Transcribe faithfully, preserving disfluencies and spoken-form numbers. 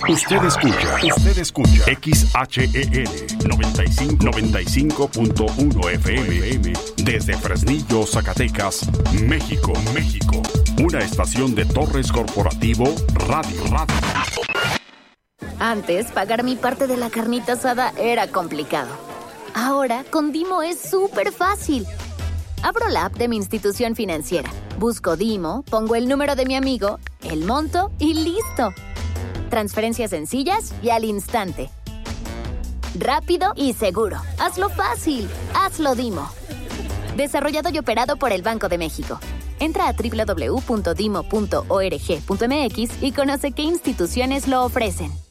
Usted escucha, usted escucha X H E L noventa y cinco, noventa y cinco punto uno F M desde Fresnillo, Zacatecas, México, México. Una estación de Torres Corporativo Radio Radio. Antes, pagar mi parte de la carnita asada era complicado. Ahora, con Dimo es súper fácil. Abro la app de mi institución financiera, busco Dimo, pongo el número de mi amigo, el monto y ¡listo! Transferencias sencillas y al instante. Rápido y seguro. Hazlo fácil. Hazlo Dimo. Desarrollado y operado por el Banco de México. Entra a doble u doble u doble u punto dimo punto org punto m x y conoce qué instituciones lo ofrecen.